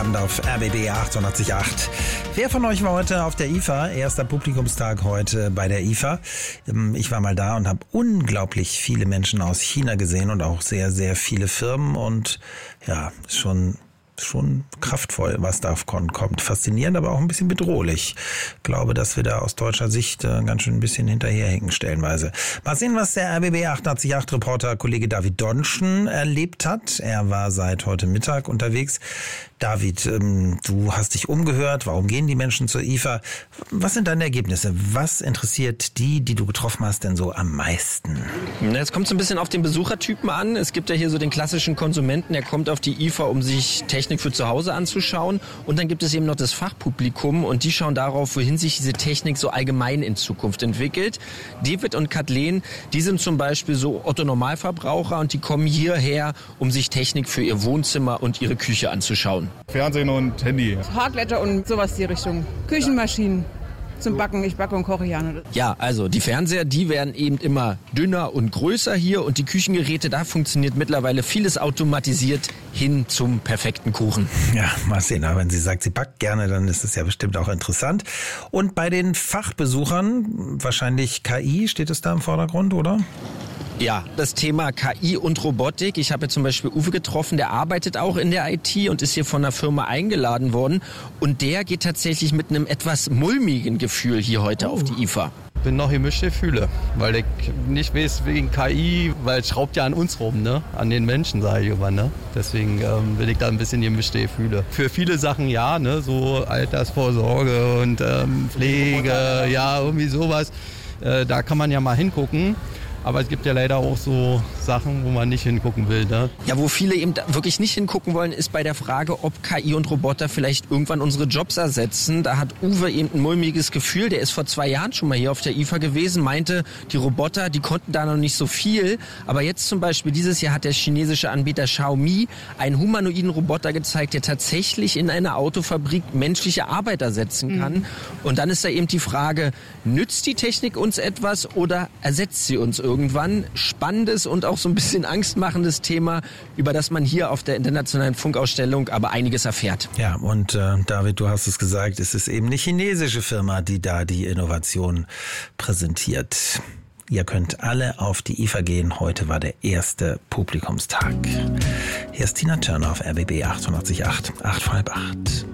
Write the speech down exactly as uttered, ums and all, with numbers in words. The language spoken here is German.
Auf R B B achtundachtzig Komma acht. Wer von euch war heute auf der I F A? Erster Publikumstag heute bei der I F A. Ich war mal da und habe unglaublich viele Menschen aus China gesehen und auch sehr, sehr viele Firmen und ja, schon schon kraftvoll, was da kommt. Faszinierend, aber auch ein bisschen bedrohlich. Ich glaube, dass wir da aus deutscher Sicht äh, ganz schön ein bisschen hinterherhinken stellenweise. Mal sehen, was der R B B achtundachtzig Komma acht Reporter Kollege David Donschen erlebt hat. Er war seit heute Mittag unterwegs. David, ähm, du hast dich umgehört. Warum gehen die Menschen zur I F A? Was sind deine Ergebnisse? Was interessiert die, die du getroffen hast, denn so am meisten? Es kommt so ein bisschen auf den Besuchertypen an. Es gibt ja hier so den klassischen Konsumenten, der kommt auf die I F A, um sich Technik für zu Hause anzuschauen. Und dann gibt es eben noch das Fachpublikum und die schauen darauf, wohin sich diese Technik so allgemein in Zukunft entwickelt. David und Kathleen, die sind zum Beispiel so Otto-Normalverbraucher und die kommen hierher, um sich Technik für ihr Wohnzimmer und ihre Küche anzuschauen. Fernsehen und Handy. Hardletter und sowas die Richtung. Küchenmaschinen. Zum Backen, ich backe und koche gerne. Ja, also die Fernseher, die werden eben immer dünner und größer hier und die Küchengeräte, da funktioniert mittlerweile vieles automatisiert hin zum perfekten Kuchen. Ja, mal sehen, aber wenn sie sagt, sie backt gerne, dann ist es ja bestimmt auch interessant. Und bei den Fachbesuchern, wahrscheinlich K I, steht es da im Vordergrund, oder? Ja, das Thema K I und Robotik. Ich habe ja zum Beispiel Uwe getroffen, der arbeitet auch in der I T und ist hier von einer Firma eingeladen worden. Und der geht tatsächlich mit einem etwas mulmigen Gefühl hier heute oh. auf die I F A. Ich bin noch gemischte Gefühle, weil ich nicht weiß wegen K I, weil es schraubt ja an uns rum, ne? An den Menschen, sage ich immer, ne? Deswegen ähm, will ich da ein bisschen gemischte Gefühle. Für viele Sachen ja, ne? So Altersvorsorge und ähm, Pflege, ja, irgendwie sowas. Äh, da kann man ja mal hingucken. Aber es gibt ja leider auch so Sachen, wo man nicht hingucken will. Ne? Ja, wo viele eben wirklich nicht hingucken wollen, ist bei der Frage, ob K I und Roboter vielleicht irgendwann unsere Jobs ersetzen. Da hat Uwe eben ein mulmiges Gefühl. Der ist vor zwei Jahren schon mal hier auf der I F A gewesen, meinte, die Roboter, die konnten da noch nicht so viel. Aber jetzt zum Beispiel dieses Jahr hat der chinesische Anbieter Xiaomi einen humanoiden Roboter gezeigt, der tatsächlich in einer Autofabrik menschliche Arbeit ersetzen kann. Mhm. Und dann ist da eben die Frage, nützt die Technik uns etwas oder ersetzt sie uns irgendwas? Irgendwann spannendes und auch so ein bisschen angstmachendes Thema, über das man hier auf der internationalen Funkausstellung aber einiges erfährt. Ja, und äh, David, du hast es gesagt, es ist eben eine chinesische Firma, die da die Innovation präsentiert. Ihr könnt alle auf die I F A gehen. Heute war der erste Publikumstag. Hier ist Tina Turner auf R B B achtundachtzig Komma acht, acht vor halb acht.